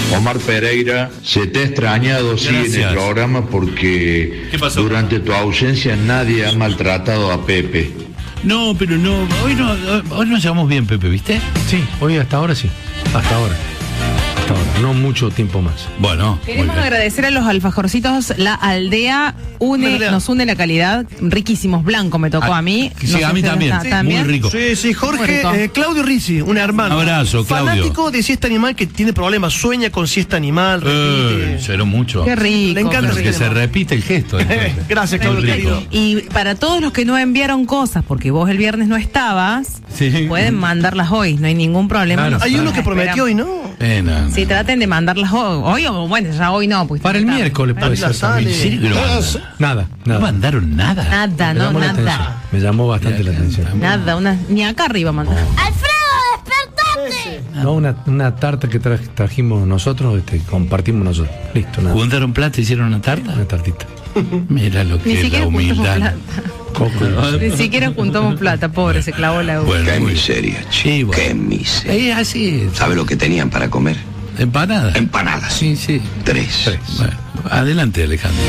Omar Pereira, se te ha extrañado, sí, en el programa porque durante tu ausencia nadie ha maltratado a Pepe. No, pero no, hoy nos llevamos bien, Pepe, ¿viste? Sí, hoy hasta ahora sí, hasta ahora, no mucho tiempo más. Bueno, queremos agradecer a los alfajorcitos, la aldea nos une la calidad, riquísimos, blanco me tocó a mí. Sí, a mí también, muy rico. Sí, Jorge, Claudio Rizzi, un hermano. Un abrazo, Claudio. Fanático de siesta animal que tiene problemas, sueña con siesta animal, repite. Será mucho. Qué rico. Le encanta que se repite el gesto. Gracias, Claudio, querido. Y para todos los que no enviaron cosas, porque vos el viernes no estabas, pueden mandarlas hoy, no hay ningún problema. Claro, hay uno que prometió hoy, ¿no? Sí, traten de mandarlas hoy o bueno, ya hoy no. Pues para el miércoles puede ser también. Nada. No mandaron nada. Nada. Me llamó bastante la atención. Nada, ni acá arriba mandó. ¡Alfredo, despertate! No, una tarta que trajimos nosotros, compartimos nosotros. Listo, nada. ¿Juntaron plata y hicieron una tarta? Una tartita. Mira lo que es la humildad. Ni siquiera juntamos plata, pobre, se clavó la uva. Qué miseria, chico. Qué miseria. Así. ¿Sabe lo que tenían para comer? Empanadas. Sí. 3. Bueno, adelante, Alejandro.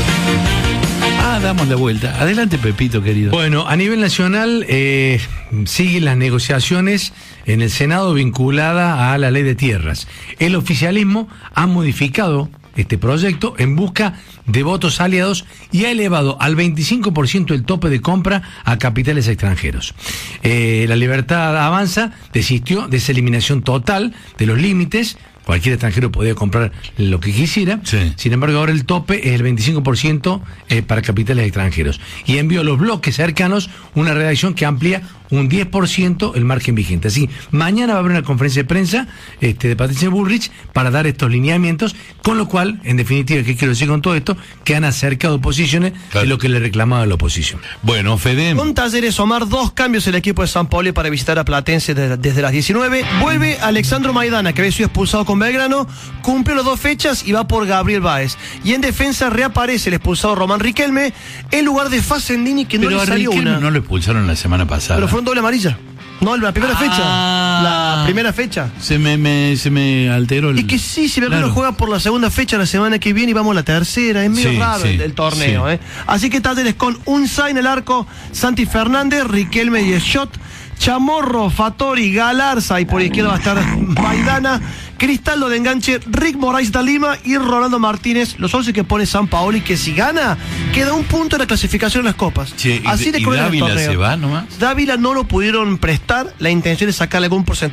Damos la vuelta. Adelante, Pepito, querido. Bueno, a nivel nacional siguen las negociaciones en el Senado vinculadas a la ley de tierras. El oficialismo ha modificado este proyecto en busca de votos aliados y ha elevado al 25% el tope de compra a capitales extranjeros. La Libertad Avanza desistió de esa eliminación total de los límites. Cualquier extranjero podía comprar lo que quisiera. Sí. Sin embargo, ahora el tope es el 25% para capitales extranjeros. Y envió a los bloques cercanos una redacción que amplía un 10% el margen vigente. Así, mañana va a haber una conferencia de prensa de Patricia Bullrich para dar estos lineamientos, con lo cual, en definitiva, ¿qué quiero decir con todo esto? Que han acercado posiciones de lo que le reclamaba la oposición. Bueno, Fede. Con Talleres Omar, 2 cambios el equipo de San Paoli para visitar a Platense desde las 19. Vuelve Alexandro Maidana, que había sido expulsado con Belgrano, cumplió las 2 fechas y va por Gabriel Báez. Y en defensa reaparece el expulsado Román Riquelme en lugar de Facendini, que no le salió Riquelme una. No lo expulsaron la semana pasada. Pero fueron doble amarilla. No, la primera fecha. La primera fecha. Se me alteró el... Y que sí, si Belgrano juega por la segunda fecha la semana que viene y vamos a la tercera. Es medio raro el torneo, Así que Talleres con Unzain en el arco, Santi Fernández, Riquelme y Schott, Chamorro, Fattori, Galarza, y por izquierda va a estar Maidana, Cristaldo de enganche, Rick Moraes da Lima y Rolando Martínez, los 11 que pone San Paoli, que si gana, queda un punto en la clasificación en las copas. Che, así de y cruel el Dávila torneo. se va nomás. Dávila no lo pudieron prestar, la intención es sacarle algún porcentaje